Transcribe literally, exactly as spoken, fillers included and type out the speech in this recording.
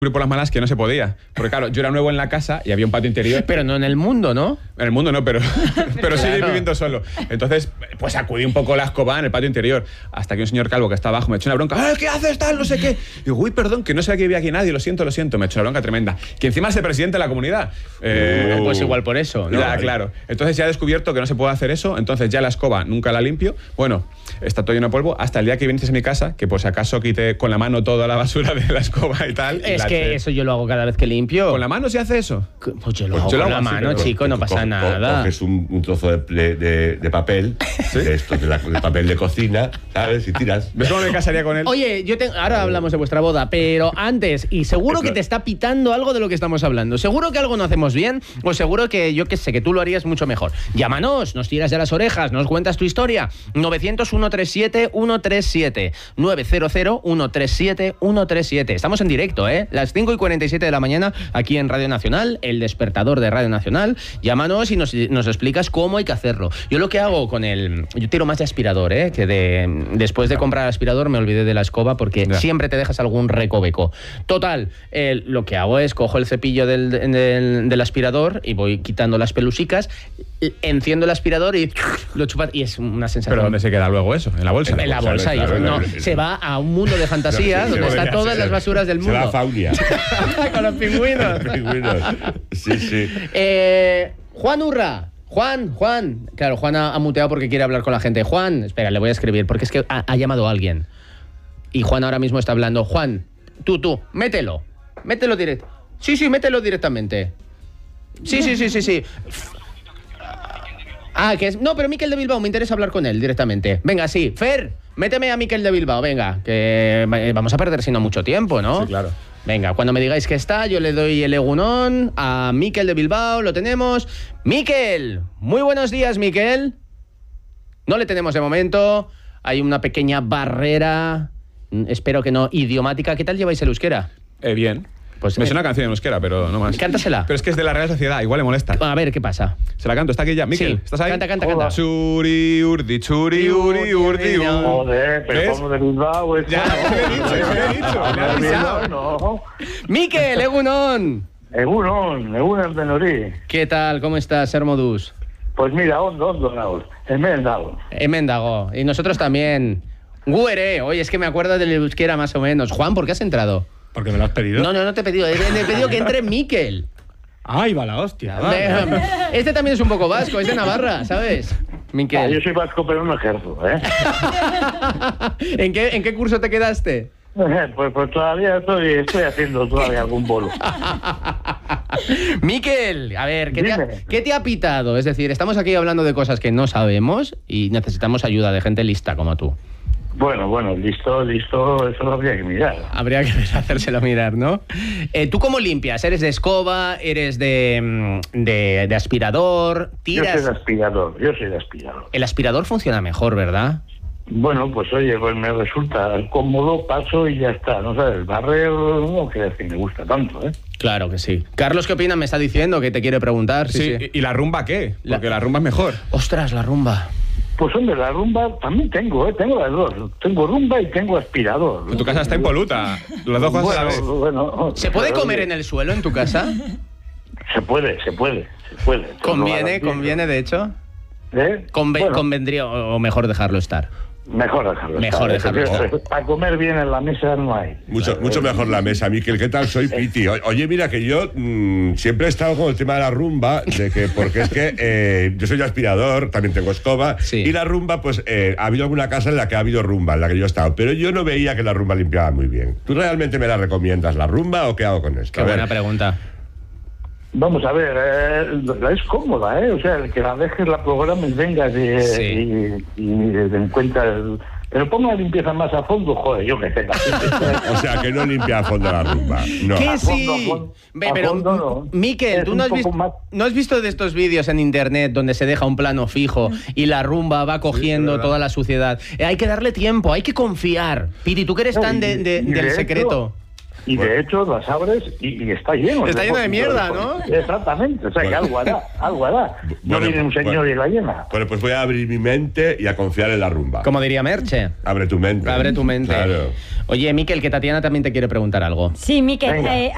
por las malas que no se podía. Porque claro, yo era nuevo en la casa y había un patio interior. Pero no en el mundo, ¿no? En el mundo no, pero, pero sí Claro. viviendo solo. Entonces, pues acudí un poco la escoba en el patio interior. Hasta que un señor calvo que está abajo me echó una bronca. ¡Ah, qué haces, tal, no sé qué! Y digo, uy, perdón, que no sabía que vivía aquí nadie, lo siento, lo siento. Me echó una bronca tremenda. Que encima es el presidente de la comunidad. Eh, Uh, pues igual por eso, ¿no? Ya, claro. Entonces ya he descubierto que no se puede hacer eso. Entonces ya la escoba nunca la limpio. Bueno, está todo lleno de polvo. Hasta el día que viniste a mi casa, que por si acaso quité con la mano toda la basura de la escoba y tal. Es la que eché. eso yo lo hago cada vez que limpio. ¿Con la mano se hace eso? Pues yo lo Pues hago yo lo con hago la así, mano, pero- chico, no pasa Co- co- nada. Coges un, un trozo de, de, de papel, de esto, de, la, de papel de cocina, ¿sabes? Y tiras. ¿Ves cómo me casaría con él? Oye, yo te- ahora hablamos de vuestra boda, pero antes, y seguro que te está pitando algo de lo que estamos hablando. Seguro que algo no hacemos bien, o seguro que yo que sé, que tú lo harías mucho mejor. Llámanos, nos tiras de las orejas, nos cuentas tu historia. novecientos, ciento treinta y siete, ciento treinta y siete. novecientos, ciento treinta y siete, ciento treinta y siete. Estamos en directo, ¿eh? Las cinco y cuarenta y siete de la mañana, aquí en Radio Nacional, el despertador de Radio Nacional. Llámanos y nos, nos explicas cómo hay que hacerlo. Yo lo que hago con el... Yo tiro más de aspirador, ¿eh? Que de, después de comprar aspirador me olvidé de la escoba porque Ya. siempre te dejas algún recoveco. Total, eh, lo que hago es cojo el cepillo del, del, del aspirador y voy quitando las pelusicas, enciendo el aspirador y lo chupas y es una sensación... ¿Pero dónde se queda luego eso? ¿En la bolsa? En la bolsa, Claro, hijo. claro, No, claro. se va a un mundo de fantasías Sí, donde sí, están sí, todas sí. las basuras del Se va a mundo. Faunia. Con los pingüinos. Pingüinos. Sí, sí. Eh, Juan Urra. Juan, Juan. Claro, Juan ha, ha muteado porque quiere hablar con la gente. Juan, espera, le voy a escribir porque es que ha, ha llamado a alguien. Y Juan ahora mismo está hablando. Juan, tú, tú, mételo. Mételo directo. Sí, sí, mételo directamente. Sí, sí, sí, sí, sí. Ah, que es... No, pero Miquel de Bilbao, me interesa hablar con él directamente. Venga, sí. Fer, méteme a Miquel de Bilbao, venga. Que eh, vamos a perder si no mucho tiempo, ¿no? Sí, claro. Venga, cuando me digáis que está, yo le doy el egunón a Miquel de Bilbao, lo tenemos. Miquel, muy buenos días, Miquel. No le tenemos de momento, hay una pequeña barrera, mm, espero que no idiomática. ¿Qué tal lleváis el euskera? Eh, bien. Pues, Me eh, suena una canción en euskera, pero no más. Cántasela. Pero es que es de la Real Sociedad, igual le molesta. A ver, ¿qué pasa? Se la canto, está aquí ya. Miquel, Sí, ¿estás ahí? canta, canta, canta. Churi, urdi, churi, uri, urdi, ur. Joder, pero ¿Ves? como de Bilbao es... Ya, lo he dicho, lo he dicho, le he avisado. No, Miquel, egunón. Egunon, Egunon de Norí. ¿Qué tal? ¿Cómo estás, Hermodus? Pues mira, ondo, ondo, naos. Hemen naos. Emendago. Y nosotros también. Guere, oye, es que me acuerdo del euskera más o menos. Juan, ¿por qué has entrado? Porque me lo has pedido. No, no, no te he pedido. He, he pedido que entre Miquel. Ay, va la hostia. va. Este también es un poco vasco, es de Navarra, ¿sabes? Ah, yo Miquel. soy vasco, pero no ejerzo, ¿eh? ¿En qué, ¿En qué curso te quedaste? pues, pues todavía estoy, estoy haciendo todavía algún bolo. Miquel, a ver, ¿qué te, ha, Dime. ¿qué te ha pitado? Es decir, estamos aquí hablando de cosas que no sabemos y necesitamos ayuda de gente lista como tú. Bueno, bueno, listo, listo, eso lo habría que mirar. Habría que hacérselo mirar, ¿no? Eh, ¿Tú cómo limpias? ¿Eres de escoba? ¿Eres de, mm, de, de aspirador? Yo soy ¿Tiras? de aspirador, yo soy de aspirador. El aspirador funciona mejor, ¿verdad? Bueno, pues oye, pues me resulta cómodo, paso y ya está. No sabes, barrer no quiere decir que me gusta tanto, ¿eh? Claro que sí. Carlos, ¿qué opina? Me está diciendo que te quiere preguntar. Sí, ¿y y la rumba qué? Porque la rumba es mejor. Ostras, la rumba. Pues hombre, la rumba también tengo, ¿eh? Tengo las dos. Tengo rumba y tengo aspirador. Tu casa está impoluta. Las dos cosas a la vez. Bueno, bueno, ¿Se puede pero, comer oye, en el suelo en tu casa? Se puede, se puede, se puede. Te lo Conviene, garantizo. conviene, de hecho. ¿Eh? Conve- Bueno, Convendría, o o mejor dejarlo estar. mejor dejarlo Mejor estar, dejarlo porque Para comer bien en la mesa no hay. Mucho, mucho mejor la mesa, Miquel. ¿Qué tal? Soy Piti. O- Oye, mira que yo mmm, siempre he estado con el tema de la rumba, de que porque es que eh, yo soy aspirador, también tengo escoba, Sí. y la rumba, pues eh, ha habido alguna casa en la que ha habido rumba, en la que yo he estado, pero yo no veía que la rumba limpiaba muy bien. ¿Tú realmente me la recomiendas, la rumba, o qué hago con esto? Qué A ver. buena pregunta. Vamos a ver, eh, es cómoda, ¿eh? O sea, el que la dejes, la programes, vengas y, Sí. y, y te encuentras... Pero ponga la limpieza más a fondo, joder, yo que sé. O sea, que no limpia a fondo la rumba. No. ¿Qué A sí? fondo, a fondo, Ve, a pero, fondo no. Miquel, Es ¿tú un no has, poco visto, más- no has visto de estos vídeos en internet donde se deja un plano fijo y la rumba va cogiendo verdad. toda la suciedad? Eh, hay que darle tiempo, hay que confiar. Piti, ¿tú que eres No, tan y- de- de- y del de hecho- secreto? Y de hecho las abres y, y está lleno. Está lleno de depósito mierda, depósito. ¿no? Exactamente, o sea que Bueno. algo hará, algo hará. No Bueno, viene un señor bueno. y la llena. Bueno, pues voy a abrir mi mente y a confiar en la rumba. Como diría Merche. Abre tu mente. Abre tu mente. Claro. Oye, Miquel, que Tatiana también te quiere preguntar algo. Sí, Miquel, Venga. eh,